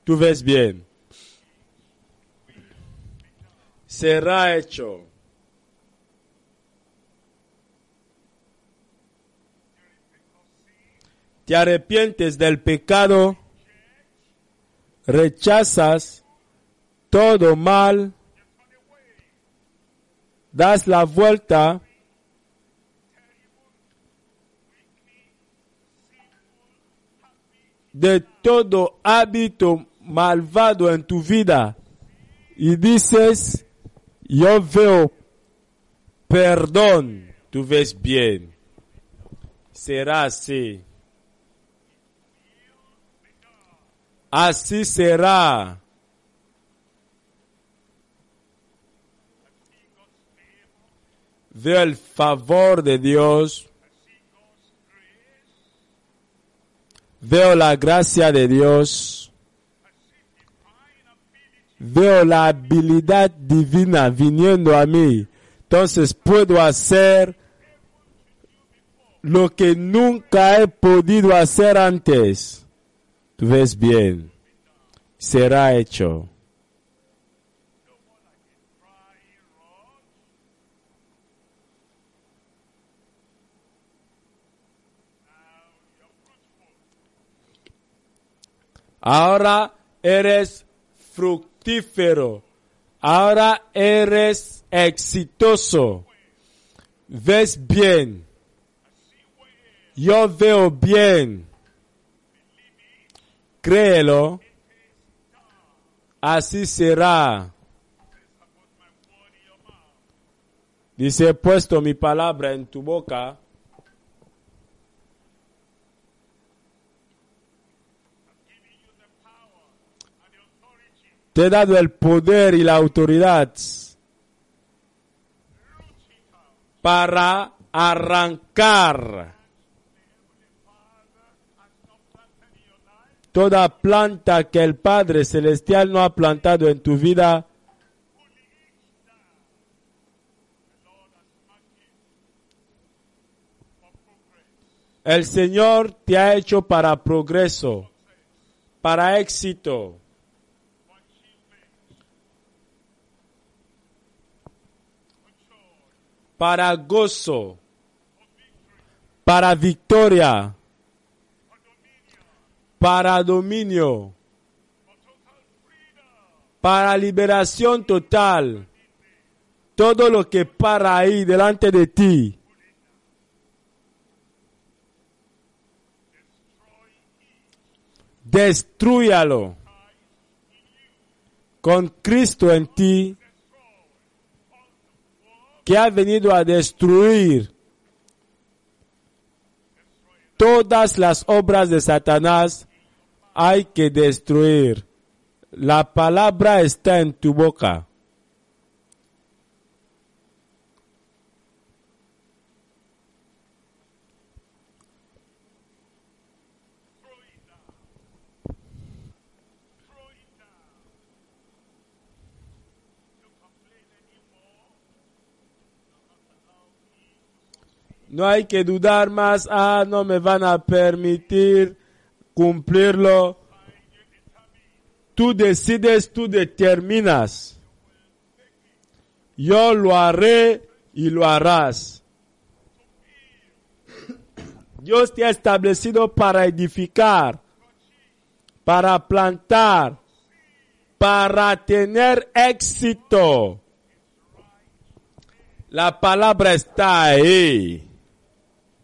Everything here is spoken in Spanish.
Tú ves bien. Será hecho. Te arrepientes del pecado, rechazas todo mal, das la vuelta de todo hábito malvado en tu vida y dices, yo veo perdón. Tú ves bien. Será así. Así será. Veo el favor de Dios. Veo la gracia de Dios. Veo la habilidad divina viniendo a mí. Entonces puedo hacer lo que nunca he podido hacer antes. Tú ves bien. Será hecho. Ahora eres fructífero. Ahora eres exitoso. Ves bien. Yo veo bien. Créelo. Así será. Dice, he puesto mi palabra en tu boca. Te he dado el poder y la autoridad para arrancar toda planta que el Padre Celestial no ha plantado en tu vida. El Señor te ha hecho para progreso, para éxito. Para gozo, para victoria, para dominio, para liberación total. Todo lo que para ahí delante de ti, destrúyalo. Con Cristo en ti, que ha venido a destruir todas las obras de Satanás, hay que destruir. La palabra está en tu boca. No hay que dudar más. No me van a permitir cumplirlo. Tú decides, tú determinas. Yo lo haré y lo harás. Dios te ha establecido para edificar, para plantar, para tener éxito. La palabra está ahí.